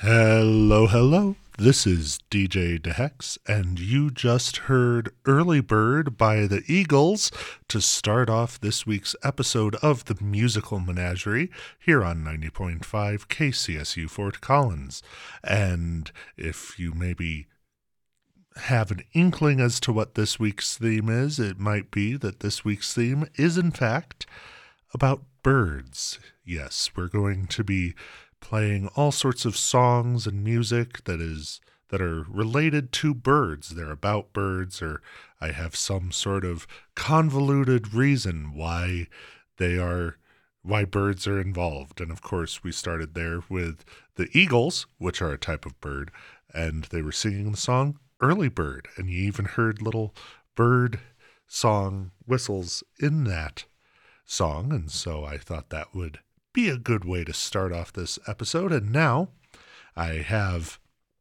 Hello, hello. This is DJ DeHex, and you just heard Early Bird by the Eagles to start off this week's episode of the Musical Menagerie here on 90.5 KCSU Fort Collins. And if you maybe have an inkling as to what this week's theme is, it might be that this week's theme is, in fact, about birds. Yes, we're going to be playing all sorts of songs and music that are related to birds. They're about birds, or I have some sort of convoluted reason why birds are involved. And of course, we started there with the Eagles, which are a type of bird, and they were singing the song Early Bird, and you even heard little bird song whistles in that song, and so I thought that would be a good way to start off this episode. And now I have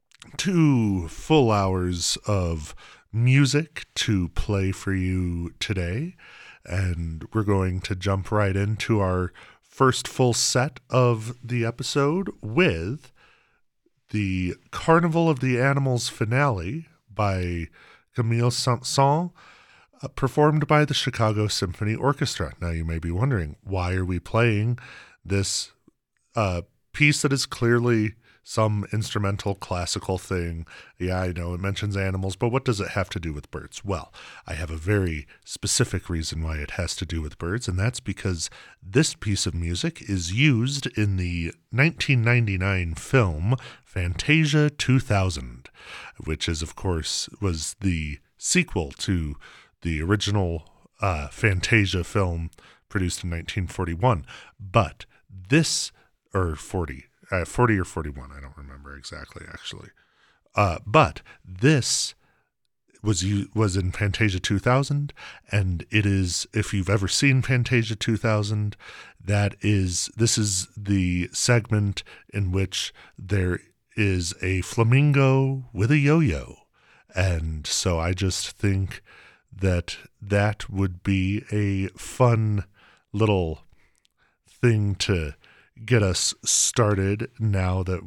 2 full hours of music to play for you today, and we're going to jump right into our first full set of the episode with the Carnival of the Animals finale by Camille Saint-Saëns, performed by the Chicago Symphony Orchestra. Now you may be wondering, why are we playing this piece that is clearly some instrumental classical thing? Yeah, I know it mentions animals, but what does it have to do with birds? Well, I have a very specific reason why it has to do with birds, and that's because this piece of music is used in the 1999 film Fantasia 2000, which is, of course, was the sequel to the original Fantasia film produced in 1941. But this, or 40 or 41, I don't remember exactly, actually. But this was in Fantasia 2000, and it is, if you've ever seen Fantasia 2000, this is the segment in which there is a flamingo with a yo-yo. And so I just think that would be a fun little thing to get us started now that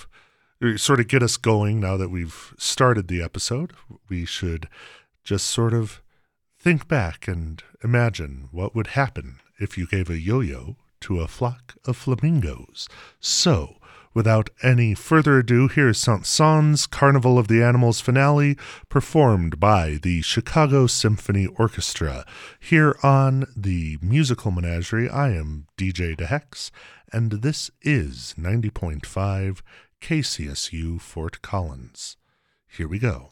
get us going now that we've started the episode. We should just sort of think back and imagine what would happen if you gave a yo-yo to a flock of flamingos. So, without any further ado, here's Saint-Saëns' Carnival of the Animals finale, performed by the Chicago Symphony Orchestra. Here on the Musical Menagerie, I am DJ DeHex, and this is 90.5 KCSU Fort Collins. Here we go.